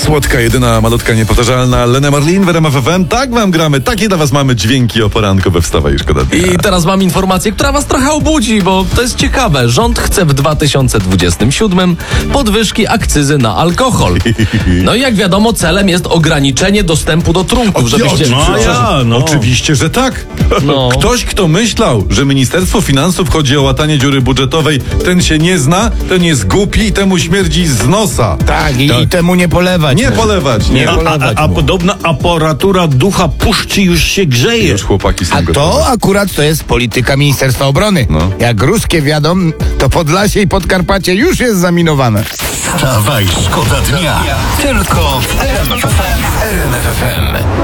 Słodka, jedyna, malutka, niepowtarzalna Lena Marlin w RMF FM. Tak wam gramy, takie dla was mamy dźwięki o poranku we Wstawaj i Szkoda Dnia. I teraz mam informację, która was trochę obudzi, bo to jest ciekawe. Rząd chce w 2027 podwyżki akcyzy na alkohol. No i jak wiadomo, celem jest ograniczenie dostępu do trunków, żebyście... Oczywiście, że tak. No. Ktoś, kto myślał, że Ministerstwo Finansów chodzi o łatanie dziury budżetowej, ten się nie zna, ten jest głupi i temu śmierdzi z nosa. Tak, i temu nie polewać. Nie polewać, nie. A podobna aparatura ducha puszczy już się grzeje. Już chłopaki są A gotowe. to akurat to jest polityka Ministerstwa Obrony. No. Jak ruskie wiadomo, to Podlasie i Podkarpacie już jest zaminowane. Wstawaj, szkoda dnia. Tylko w RMF FM.